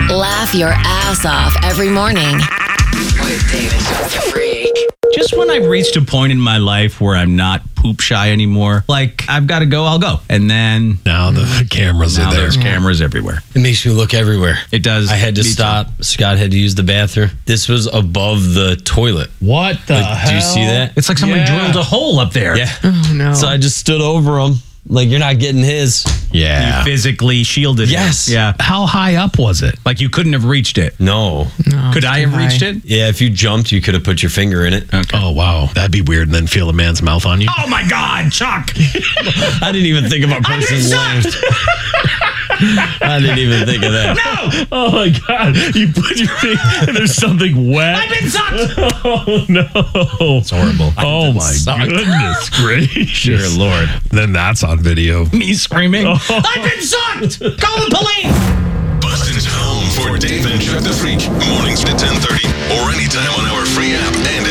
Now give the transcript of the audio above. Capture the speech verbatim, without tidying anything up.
Laugh your ass off every morning with Dave and Chuck the Freak. Just when I've reached a point in my life where I'm not poop shy anymore, like I've got to go, I'll go. And then now the cameras now are there. There's cameras everywhere. It makes me look everywhere. It does. I had to Me stop. Too. Scott had to use the bathroom. This was above the toilet. What the like, hell? Do you see that? It's like somebody Yeah. drilled a hole up there. Yeah. Oh, no. So I just stood over him. Like, you're not getting his. Yeah. You physically shielded Yes. it. Yeah. How high up was it? Like you couldn't have reached it. No. No, Could it's I too have reached high. it? Yeah, if you jumped, you could have put your finger in it. Okay. Oh, wow. That'd be weird and then feel a man's mouth on you. Oh my God, Chuck. I didn't even think of a person's length. I didn't even think of that. No! Oh, my God. You put your finger and there's something wet. I've been sucked! Oh, no. It's horrible. Oh, my sucked. goodness gracious. Dear Lord. Then that's on video. Me screaming. Oh. I've been sucked! Call the police! Bustin's home for Dave and Chuck the Freak. Mornings at ten thirty or anytime on our free app and